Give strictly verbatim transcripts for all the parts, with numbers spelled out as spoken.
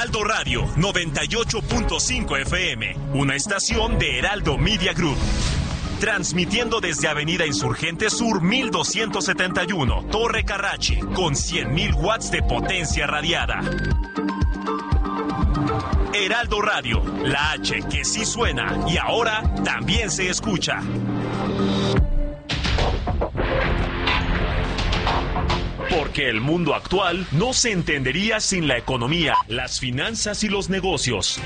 Heraldo Radio noventa y ocho punto cinco F M, una estación de Heraldo Media Group. Transmitiendo desde Avenida Insurgente Sur mil doscientos setenta y uno, Torre Carrachi, con cien mil watts de potencia radiada. Heraldo Radio, la H que sí suena y ahora también se escucha. Porque el mundo actual no se entendería sin la economía, las finanzas y los negocios.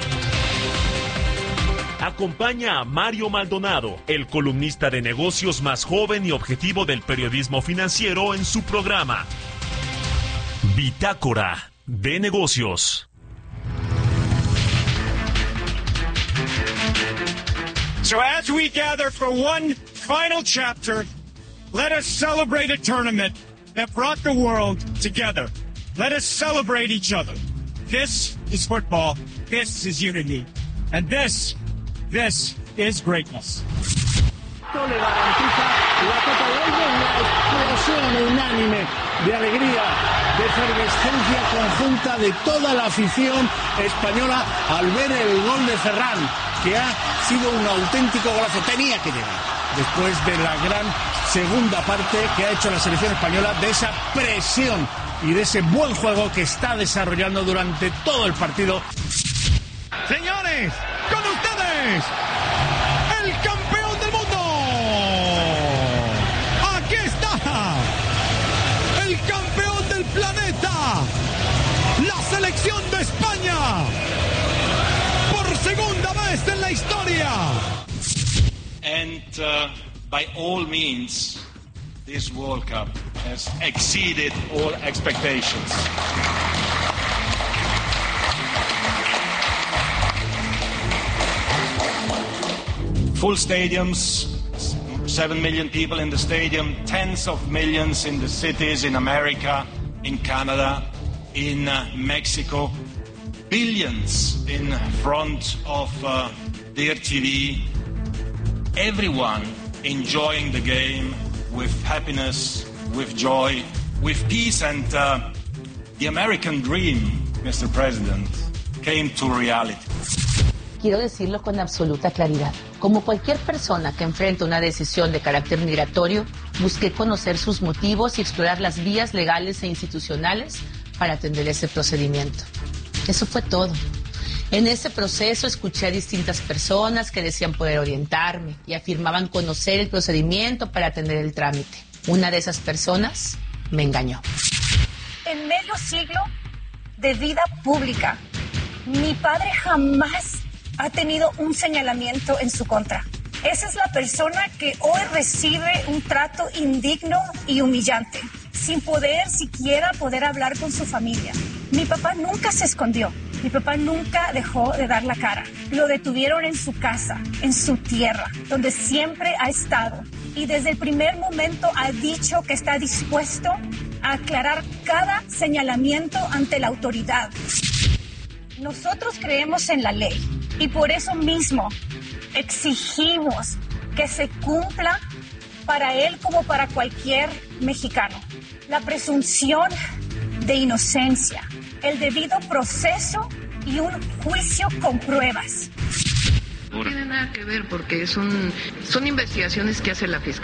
Acompaña a Mario Maldonado, el columnista de negocios más joven y objetivo del periodismo financiero, en su programa Bitácora de Negocios. So as we gather for one final chapter, let us celebrate a tournament that brought the world together. Let us celebrate each other. This is football. This is unity. And this, this is greatness. Esto le garantiza la Copa del Mundo, una explosión unánime de alegría, de efervescencia conjunta de toda la afición española al ver el gol de Ferran, que ha sido un auténtico golazo. Tenía que llegar después de la gran segunda parte que ha hecho la selección española, de esa presión y de ese buen juego que está desarrollando durante todo el partido. Señores, con ustedes, el campeón del mundo. Aquí está, el campeón del planeta, la selección de España, por segunda vez en la historia. And uh, by all means, this World Cup has exceeded all expectations. Full stadiums, seven million people in the stadium, tens of millions in the cities in America, in Canada, in uh, Mexico, billions in front of uh, their T V. Everyone enjoying the game with happiness, with joy, with peace, and uh, the American dream, Mister President, came to reality. Quiero decirlo con absoluta claridad. Como cualquier persona que enfrenta una decisión de carácter migratorio, busqué conocer sus motivos y explorar las vías legales e institucionales para atender ese procedimiento. Eso fue todo. En ese proceso escuché a distintas personas que decían poder orientarme y afirmaban conocer el procedimiento para atender el trámite. Una de esas personas me engañó. En medio siglo de vida pública, mi padre jamás ha tenido un señalamiento en su contra. Esa es la persona que hoy recibe un trato indigno y humillante, sin poder siquiera poder hablar con su familia. Mi papá nunca se escondió. Mi papá nunca dejó de dar la cara. Lo detuvieron en su casa, en su tierra, donde siempre ha estado. Y desde el primer momento ha dicho que está dispuesto a aclarar cada señalamiento ante la autoridad. Nosotros creemos en la ley y por eso mismo exigimos que se cumpla para él como para cualquier mexicano la presunción de inocencia, el debido proceso y un juicio con pruebas. No tiene nada que ver porque son, son investigaciones que hace la Fiscalía.